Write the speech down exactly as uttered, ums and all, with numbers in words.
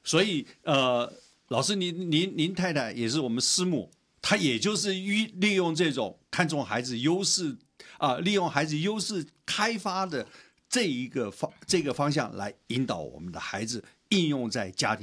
所以呃，老师您您您太太也是我们师母，她也就是利用这种看重孩子优势啊、呃，利用孩子优势开发的这一个方这个方向来引导我们的孩子应用在家庭。